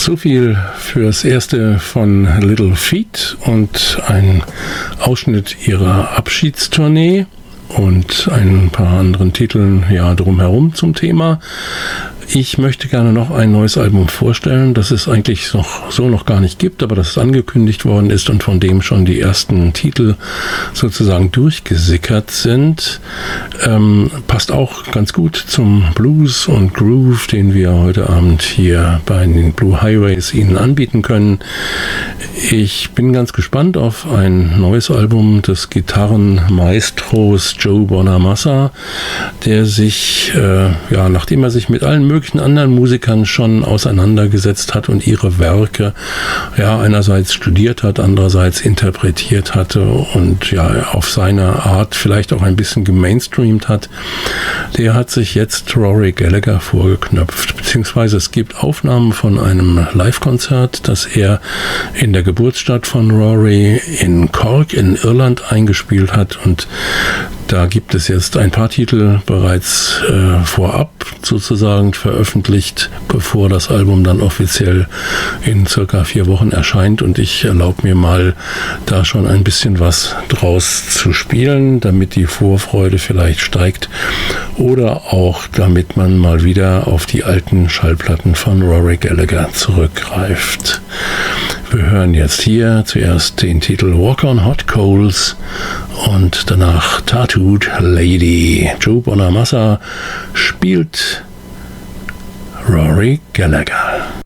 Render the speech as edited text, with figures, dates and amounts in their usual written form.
So viel fürs Erste von Little Feat und ein Ausschnitt ihrer Abschiedstournee und ein paar anderen Titeln drumherum zum Thema. Ich möchte gerne noch ein neues Album vorstellen, das es eigentlich noch gar nicht gibt, aber das angekündigt worden ist und von dem schon die ersten Titel sozusagen durchgesickert sind. Passt auch ganz gut zum Blues und Groove, den wir heute Abend hier bei den Blue Highways Ihnen anbieten können. Ich bin ganz gespannt auf ein neues Album des Gitarrenmaestros Joe Bonamassa, der sich, nachdem er sich mit allen möglichen anderen Musikern schon auseinandergesetzt hat und ihre Werke einerseits studiert hat, andererseits interpretiert hatte und auf seine Art vielleicht auch ein bisschen gemainstreamt hat, der hat sich jetzt Rory Gallagher vorgeknöpft, beziehungsweise es gibt Aufnahmen von einem Live-Konzert, das er in der Geburtsstadt von Rory in Cork in Irland eingespielt hat, und da gibt es jetzt ein paar Titel bereits vorab sozusagen veröffentlicht, bevor das Album dann offiziell in circa 4 Wochen erscheint, und ich erlaube mir mal, da schon ein bisschen was draus zu spielen, damit die Vorfreude vielleicht steigt oder auch damit man mal wieder auf die alten Schallplatten von Rory Gallagher zurückgreift. Wir hören jetzt hier zuerst den Titel Walk on Hot Coals und danach Tattooed Lady. Joe Bonamassa spielt Rory Gallagher.